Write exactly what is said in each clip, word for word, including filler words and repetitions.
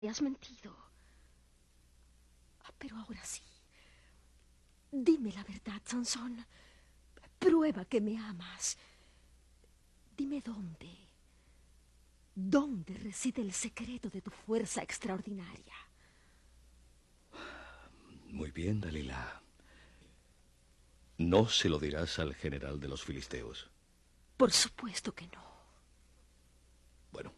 Me has mentido. Ah, pero ahora sí. Dime la verdad, Sansón. Prueba que me amas. Dime dónde. ¿Dónde reside el secreto de tu fuerza extraordinaria? Muy bien, Dalila. No se lo dirás al general de los filisteos. Por supuesto que no. Bueno.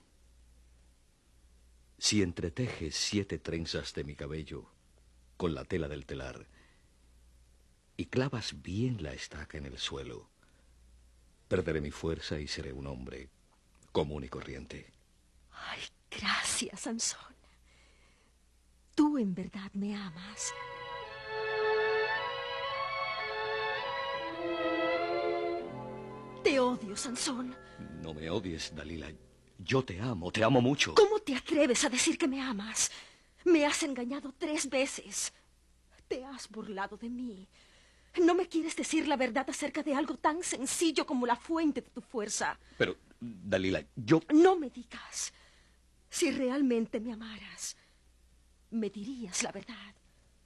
Si entretejes siete trenzas de mi cabello con la tela del telar y clavas bien la estaca en el suelo, perderé mi fuerza y seré un hombre común y corriente. Ay, gracias, Sansón. Tú en verdad me amas. Te odio, Sansón. No me odies, Dalila. Yo te amo, te amo mucho. ¿Cómo te atreves a decir que me amas? Me has engañado tres veces. Te has burlado de mí. No me quieres decir la verdad acerca de algo tan sencillo como la fuente de tu fuerza. Pero, Dalila, yo... No me digas. Si realmente me amaras, me dirías la verdad.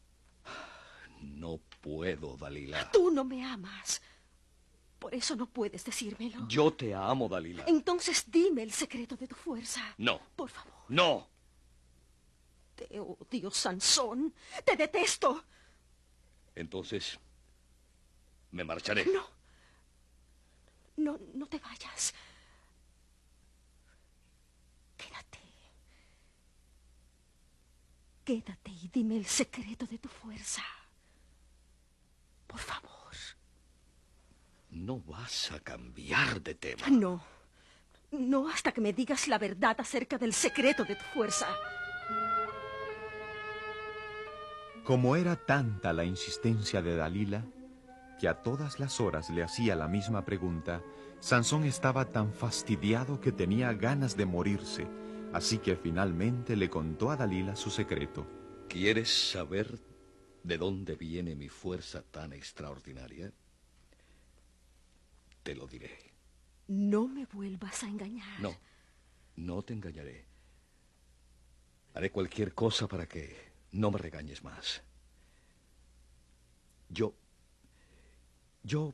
No puedo, Dalila. Tú no me amas. Por eso no puedes decírmelo. Yo te amo, Dalila. Entonces dime el secreto de tu fuerza. No. Por favor. No. Te odio, Sansón. Te detesto. Entonces, me marcharé. No. No, no te vayas. Quédate. Quédate y dime el secreto de tu fuerza. Por favor. No vas a cambiar de tema. No. No hasta que me digas la verdad acerca del secreto de tu fuerza. Como era tanta la insistencia de Dalila, que a todas las horas le hacía la misma pregunta, Sansón estaba tan fastidiado que tenía ganas de morirse, así que finalmente le contó a Dalila su secreto. ¿Quieres saber de dónde viene mi fuerza tan extraordinaria? Te lo diré. No me vuelvas a engañar. No, no te engañaré. Haré cualquier cosa para que no me regañes más. Yo... Yo...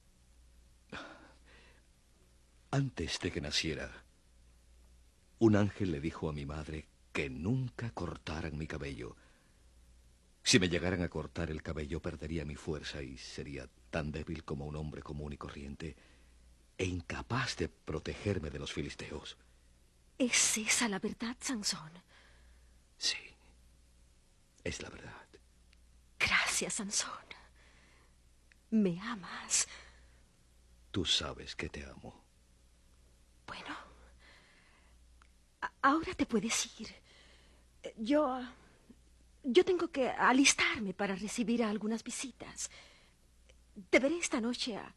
Antes de que naciera, un ángel le dijo a mi madre que nunca cortaran mi cabello. Si me llegaran a cortar el cabello, perdería mi fuerza y sería tan débil como un hombre común y corriente e incapaz de protegerme de los filisteos. ¿Es esa la verdad, Sansón? Sí, es la verdad. Gracias, Sansón. ¿Me amas? Tú sabes que te amo. Bueno, a- ahora te puedes ir. Yo... Yo tengo que alistarme para recibir a algunas visitas. Te veré esta noche a...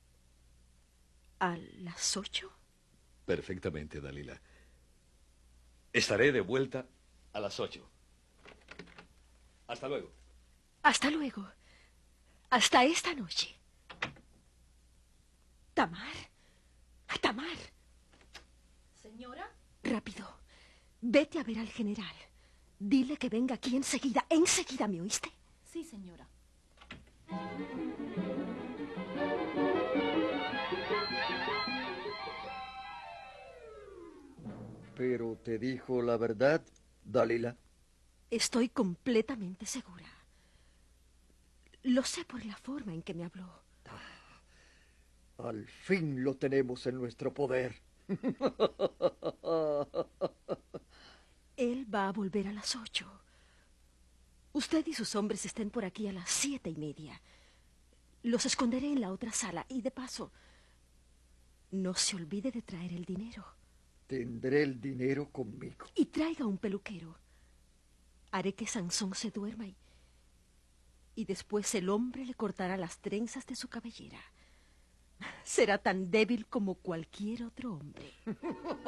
¿A las ocho? Perfectamente, Dalila. Estaré de vuelta a las ocho. Hasta luego. Hasta luego. Hasta esta noche. Tamar. Tamar. Señora. Rápido. Vete a ver al general. Dile que venga aquí enseguida. Enseguida, ¿me oíste? Sí, señora. ¿Pero te dijo la verdad, Dalila? Estoy completamente segura. Lo sé por la forma en que me habló. Al fin lo tenemos en nuestro poder. Él va a volver a las ocho. Usted y sus hombres estén por aquí a las siete y media. Los esconderé en la otra sala y, de paso, no se olvide de traer el dinero. Tendré el dinero conmigo. Y traiga un peluquero. Haré que Sansón se duerma y, y después el hombre le cortará las trenzas de su cabellera. Será tan débil como cualquier otro hombre.